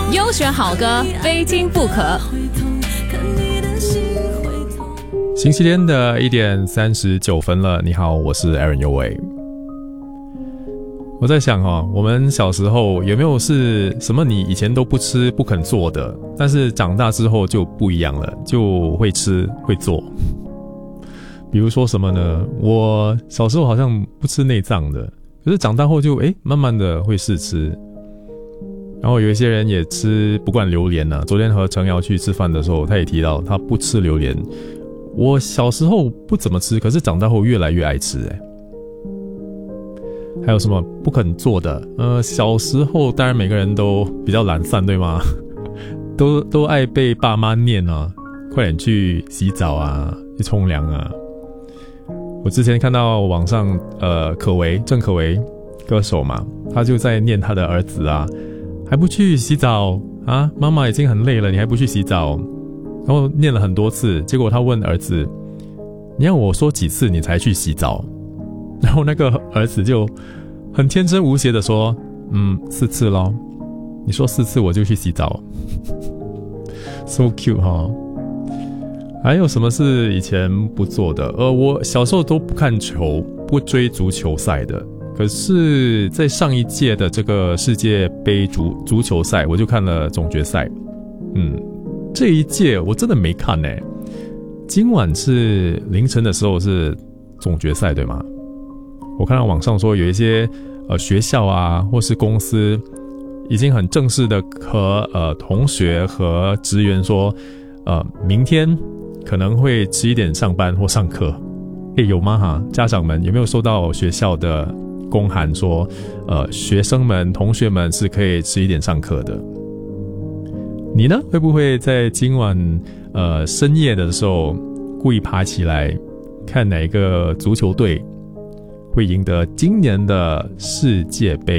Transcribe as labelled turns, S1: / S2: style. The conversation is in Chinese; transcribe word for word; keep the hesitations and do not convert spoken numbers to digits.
S1: 优选好歌，非听不可。
S2: 星期天的一点三十九分了，你好，我是 Aaron 尤伟。我在想哦，我们小时候有没有是什么你以前都不吃不肯做的，但是长大之后就不一样了，就会吃会做。比如说什么呢？我小时候好像不吃内脏的，可是长大后就诶慢慢的会试吃。然后有一些人也吃不惯榴莲啊，昨天和程瑶去吃饭的时候，他也提到他不吃榴莲。我小时候不怎么吃，可是长大后越来越爱吃诶。还有什么不肯做的？呃，小时候当然每个人都比较懒散，对吗？都都爱被爸妈念啊，快点去洗澡啊，去冲凉啊。我之前看到网上，呃，可为郑可为歌手嘛，他就在念他的儿子啊，还不去洗澡啊？妈妈已经很累了，你还不去洗澡？然后念了很多次，结果他问儿子：“你要我说几次你才去洗澡？”然后那个儿子就很天真无邪的说：“嗯，四次咯。你说四次我就去洗澡。”So cute 哈。还有什么是以前不做的？呃，我小时候都不看球，不追足球赛的。可是，在上一届的这个世界杯足足球赛，我就看了总决赛。嗯，这一届我真的没看呢、欸。今晚是凌晨的时候是总决赛，对吗？我看到网上说有一些呃学校啊，或是公司已经很正式的和呃同学和职员说，呃，明天可能会迟一点上班或上课。诶，有吗哈？家长们有没有收到学校的公函说，呃，学生们、同学们是可以迟一点上课的？你呢？会不会在今晚呃深夜的时候故意爬起来看哪一个足球队会赢得今年的世界杯？